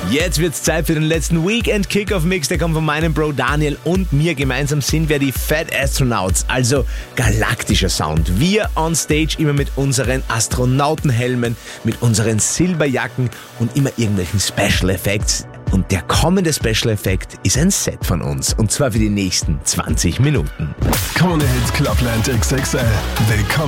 Jetzt wird's Zeit für den letzten Weekend Kickoff Mix. Der kommt von meinem Bro Daniel und mir. Gemeinsam sind wir die Fat Astronauts, also galaktischer Sound. Wir on stage immer mit unseren Astronautenhelmen, mit unseren Silberjacken und immer irgendwelchen Special Effects. Und der kommende Special Effekt ist ein Set von uns. Und zwar für die nächsten 20 Minuten. Krone Hits Clubland XXL. Willkommen